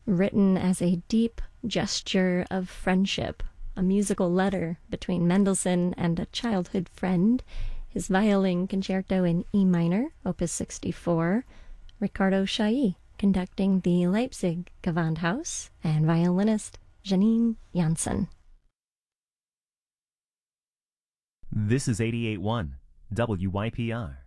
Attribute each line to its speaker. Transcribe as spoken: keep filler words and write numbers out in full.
Speaker 1: Written as a deep gesture of friendship, a musical letter between Mendelssohn and a childhood friend, his violin concerto in E minor, opus sixty-four, Ricardo Chailly conducting the Leipzig Gewandhaus, and violinist Janine Janssen.
Speaker 2: This is eighty-eight point one W Y P R.